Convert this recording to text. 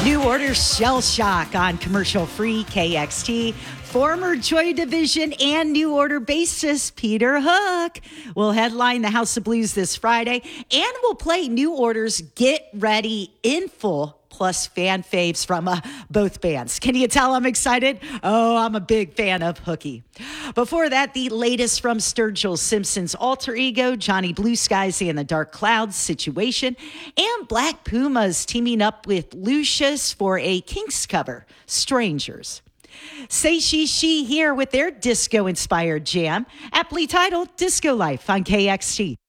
New Order Shell Shock on commercial-free KXT. Former Joy Division and New Order bassist Peter Hook will headline the House of Blues this Friday and will play New Order's Get Ready in Full, plus fan faves from both bands. Can you tell I'm excited? Oh, I'm a big fan of Hooky. Before that, the latest from Sturgill Simpson's alter ego, Johnny Blue Skies and the Dark Clouds Situation, and Black Pumas teaming up with Lucius for a Kinks cover, Strangers. Say She here with their disco-inspired jam, aptly titled Disco Life on KXT.